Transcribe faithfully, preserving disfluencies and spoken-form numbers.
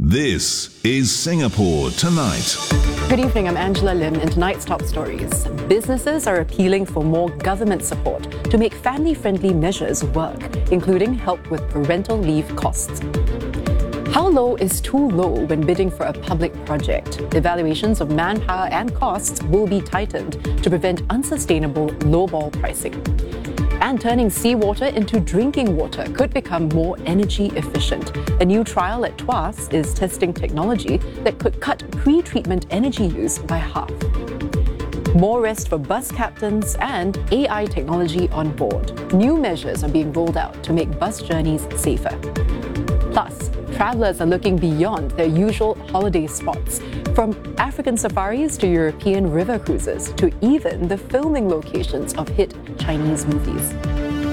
This is Singapore Tonight. Good evening, I'm Angela Lim. In tonight's top stories, businesses are appealing for more government support to make family-friendly measures work, including help with parental leave costs. How low is too low when bidding for a public project? Evaluations of manpower and costs will be tightened to prevent unsustainable lowball pricing. And turning seawater into drinking water could become more energy efficient. A new trial at Tuas is testing technology that could cut pre-treatment energy use by half. More rest for bus captains and A I technology on board. New measures are being rolled out to make bus journeys safer. Plus, travellers are looking beyond their usual holiday spots, from African safaris to European river cruises to even the filming locations of hit Chinese movies.